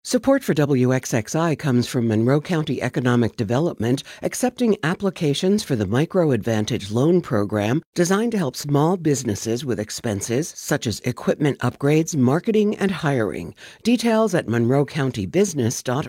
Support for WXXI comes from Monroe County Economic Development, accepting applications for the Micro Advantage Loan Program designed to help small businesses with expenses such as equipment upgrades, marketing, and hiring. Details at monroecountybusiness.org.